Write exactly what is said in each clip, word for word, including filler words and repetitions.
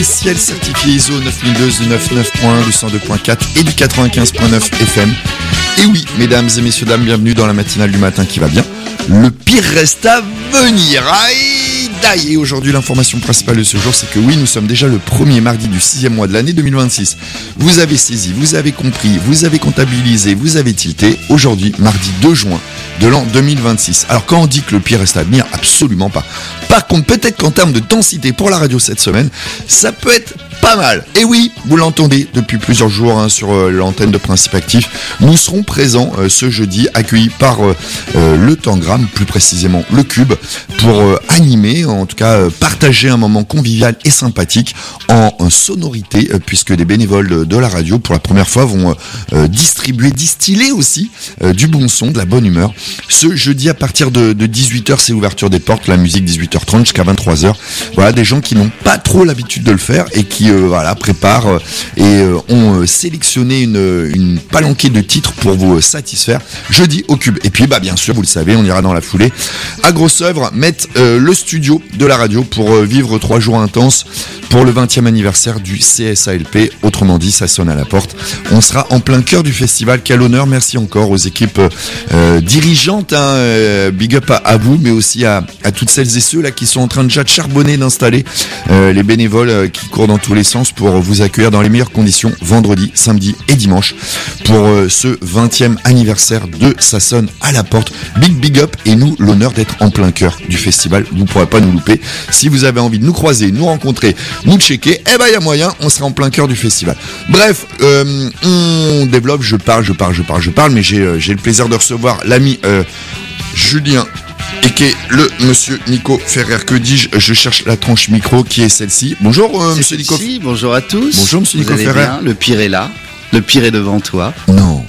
Ciel certifié I S O neuf mille deux cent quatre-vingt-neuf point un, du cent deux point quatre et du quatre-vingt-quinze point neuf F M. Et oui, mesdames et messieurs, dames, bienvenue dans la matinale du matin qui va bien. Le pire reste à venir. Aïe, d'aïe. Et aujourd'hui, l'information principale de ce jour, c'est que oui, nous sommes déjà le premier mardi du sixième mois de l'année deux mille vingt-six. Vous avez saisi, vous avez compris, vous avez comptabilisé, vous avez tilté. Aujourd'hui, mardi deux juin de l'an deux mille vingt-six. Alors quand on dit que le pire reste à venir, absolument pas. Par contre, peut-être qu'en termes de densité pour la radio cette semaine, ça peut être pas mal. Et oui, vous l'entendez depuis plusieurs jours hein, sur euh, l'antenne de Principe Actif. Nous serons présents euh, ce jeudi, accueillis par euh, euh, le Tangram, plus précisément le Cube, pour euh, animer, en tout cas euh, partager un moment convivial et sympathique en, en sonorité, euh, puisque des bénévoles de, de la radio, pour la première fois, vont euh, distribuer, distiller aussi euh, du bon son, de la bonne humeur. Ce jeudi, à partir de, de dix-huit heures, c'est l'ouverture des portes, la musique dix-huit heures trente jusqu'à vingt-trois heures. Voilà, des gens qui n'ont pas trop l'habitude de le faire et qui euh, voilà, préparent euh, et euh, ont euh, sélectionné une, une palanquée de titres pour vous euh, satisfaire jeudi au Cube. Et puis, bah, bien sûr, vous le savez, on ira dans la foulée à grosse œuvre mettre euh, le studio de la radio pour euh, vivre trois jours intenses pour le vingtième anniversaire du C S A L P. Autrement dit, ça sonne à la porte. On sera en plein cœur du festival. Quel honneur. Merci encore aux équipes euh, dirigeantes. Hein, euh, big up à, à vous, mais aussi à, à toutes celles et ceux là qui sont en train déjà de charbonner, d'installer euh, les bénévoles euh, qui courent dans tous les sens pour vous accueillir dans les meilleures conditions vendredi, samedi et dimanche pour euh, ce vingtième anniversaire de Ça sonne à la porte. Big big up et nous l'honneur d'être en plein cœur du festival. Vous ne pourrez pas nous louper. Si vous avez envie de nous croiser, nous rencontrer, nous checker, eh ben il y a moyen, on sera en plein cœur du festival. Bref, euh, on développe, je parle, je parle, je parle, je parle, mais j'ai, euh, j'ai le plaisir de recevoir l'ami euh, Julien et qui est le monsieur Nico Ferrer. Que dis-je, je cherche la tranche micro qui est celle-ci. Bonjour euh, monsieur Nico. Bonjour à tous. Bonjour monsieur Vous Nico allez Ferrer. Bien, le pire est là. Le pire est devant toi. Non.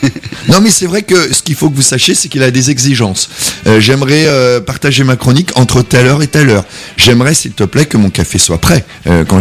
Non mais c'est vrai que ce qu'il faut que vous sachiez, c'est qu'il a des exigences. Euh, j'aimerais euh, partager ma chronique entre telle heure et telle heure. J'aimerais s'il te plaît que mon café soit prêt euh, quand